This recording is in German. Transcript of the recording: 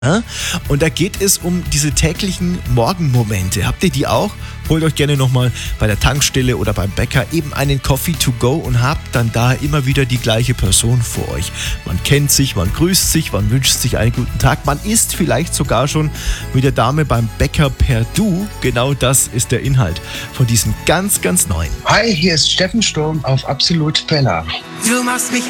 Ja? Und da geht es um diese täglichen Morgenmomente. Habt ihr die auch? Holt euch gerne nochmal bei der Tankstelle oder beim Bäcker eben einen Coffee to go und habt dann da immer wieder die gleiche Person vor euch. Man kennt sich, man grüßt sich, man wünscht sich einen guten Tag. Man ist vielleicht sogar schon mit der Dame beim Bäcker per Du. Genau das ist der Inhalt von diesem ganz, ganz neuen. Hi, hier ist Steffen Sturm auf Absolut Bella. Du machst mich